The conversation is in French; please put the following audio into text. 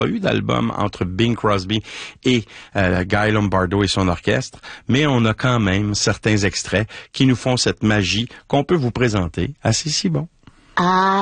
eu d'album entre Bing Crosby et Guy Lombardo et son orchestre, mais on a quand même certains extraits qui nous font cette magie qu'on peut vous présenter assez si bon. Ah.